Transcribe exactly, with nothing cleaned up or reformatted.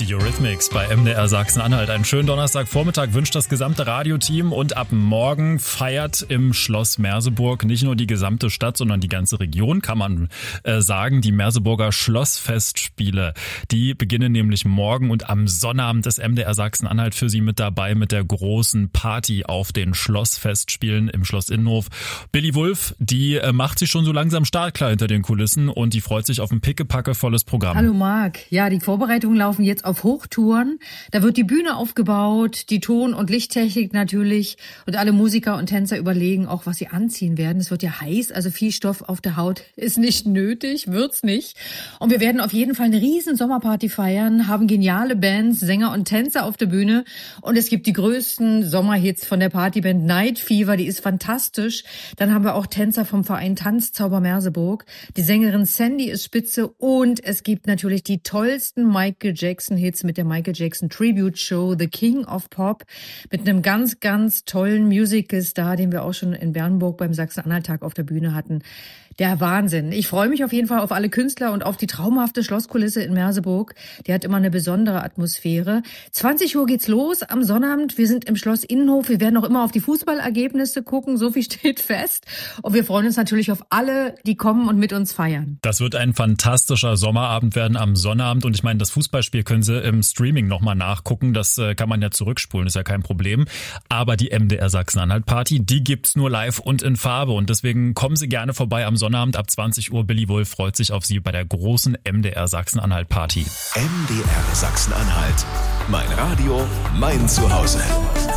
Die Eurythmics bei M D R Sachsen-Anhalt. Einen schönen Donnerstagvormittag wünscht das gesamte Radioteam und ab morgen feiert im Schloss Merseburg nicht nur die gesamte Stadt, sondern die ganze Region, kann man äh, sagen, die Merseburger Schlossfestspiele. Die beginnen nämlich morgen und am Sonnabend ist M D R Sachsen-Anhalt für Sie mit dabei mit der großen Party auf den Schlossfestspielen im Schloss Innenhof. Billy Wulff, die äh, macht sich schon so langsam startklar hinter den Kulissen und die freut sich auf ein pickepackevolles Programm. Hallo Marc, ja, die Vorbereitungen laufen jetzt auf Hochtouren. Da wird die Bühne aufgebaut, die Ton- und Lichttechnik natürlich und alle Musiker und Tänzer überlegen auch, was sie anziehen werden. Es wird ja heiß, also viel Stoff auf der Haut ist nicht nötig, wird's nicht. Und wir werden auf jeden Fall eine riesen Sommerparty feiern, haben geniale Bands, Sänger und Tänzer auf der Bühne und es gibt die größten Sommerhits von der Partyband Night Fever, die ist fantastisch. Dann haben wir auch Tänzer vom Verein Tanzzauber Merseburg. Die Sängerin Sandy ist spitze und es gibt natürlich die tollsten Michael Jackson-Hits mit der Michael Jackson Tribute Show The King of Pop mit einem ganz, ganz tollen Musical-Star, den wir auch schon in Bernburg beim Sachsen-Anhalt-Tag auf der Bühne hatten. Der Wahnsinn. Ich freue mich auf jeden Fall auf alle Künstler und auf die traumhafte Schlosskulisse in Merseburg. Die hat immer eine besondere Atmosphäre. zwanzig Uhr geht's los am Sonnabend. Wir sind im Schloss Innenhof. Wir werden auch immer auf die Fußballergebnisse gucken. So viel steht fest. Und wir freuen uns natürlich auf alle, die kommen und mit uns feiern. Das wird ein fantastischer Sommerabend werden am Sonnabend. Und ich meine, das Fußballspiel können Sie im Streaming nochmal nachgucken. Das kann man ja zurückspulen, ist ja kein Problem. Aber die M D R Sachsen-Anhalt-Party, die gibt's nur live und in Farbe. Und deswegen kommen Sie gerne vorbei am Sonnabend. Sonnabend ab zwanzig Uhr. Billy Wulff freut sich auf Sie bei der großen M D R Sachsen-Anhalt Party. M D R Sachsen-Anhalt. Mein Radio, mein Zuhause.